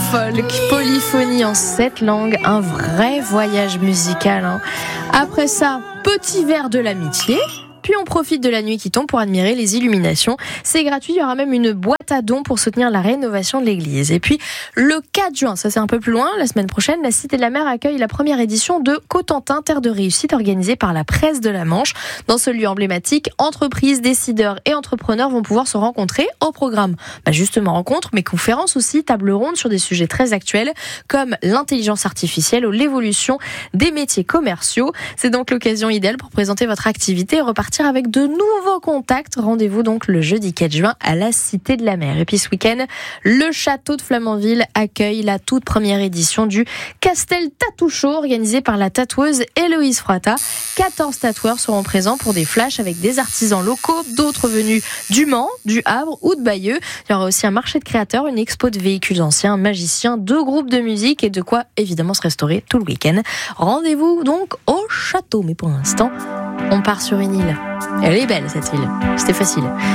folk, polyphonie en 7 langues, un vrai voyage musical. Après ça, petit verre de l'amitié. Puis on profite de la nuit qui tombe pour admirer les illuminations. C'est gratuit, il y aura même une boîte à dons pour soutenir la rénovation de l'église. Et puis le 4 juin, ça c'est un peu plus loin, la semaine prochaine, la Cité de la Mer accueille la première édition de Cotentin, Terre de Réussite, organisée par la Presse de la Manche. Dans ce lieu emblématique, entreprises, décideurs et entrepreneurs vont pouvoir se rencontrer. Au programme, justement rencontres, mais conférences aussi, tables rondes sur des sujets très actuels comme l'intelligence artificielle ou l'évolution des métiers commerciaux. C'est donc l'occasion idéale pour présenter votre activité et repartir avec de nouveaux contacts. Rendez-vous donc le jeudi 4 juin à la Cité de la Mer. Et puis ce week-end, le château de Flamanville accueille la toute première édition du Castel Tattoo Show organisé par la tatoueuse Héloïse Froita. 14 tatoueurs seront présents pour des flashs avec des artisans locaux, d'autres venus du Mans, du Havre ou de Bayeux. Il y aura aussi un marché de créateurs, une expo de véhicules anciens, un magicien, 2 groupes de musique et de quoi évidemment se restaurer tout le week-end. Rendez-vous donc au château. Mais pour l'instant, on part sur une île. Elle est belle cette île, c'était facile.